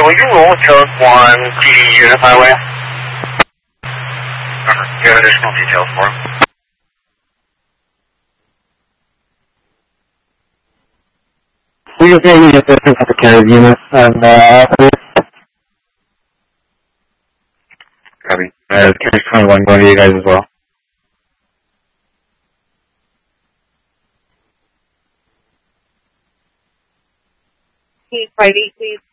will you roll with code 1 PD unit highway? Do you have additional details for him? We just need to get the care unit and copy. Case 21 going to you guys as well. Case 583